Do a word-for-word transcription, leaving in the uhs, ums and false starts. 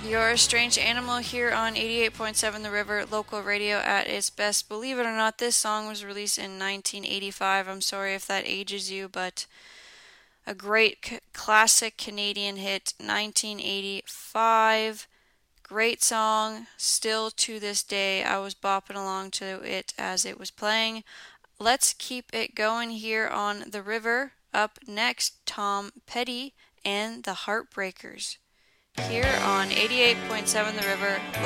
You're a strange animal here on eighty-eight point seven The River, local radio at its best. Believe it or not, this song was released in nineteen eighty-five. I'm sorry if that ages you, but a great c- classic Canadian hit, nineteen eighty-five. Great song. Still to this day, I was bopping along to it as it was playing. Let's keep it going here on The River. Up next, Tom Petty and the Heartbreakers here on eighty-eight point seven The River,